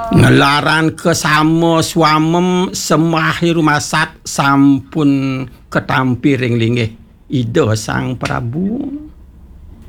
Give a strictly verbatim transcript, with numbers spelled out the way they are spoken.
Ngelaran kesama suamem semrahi rumasat sampun ketampi ring linggih Ida Sang Prabu.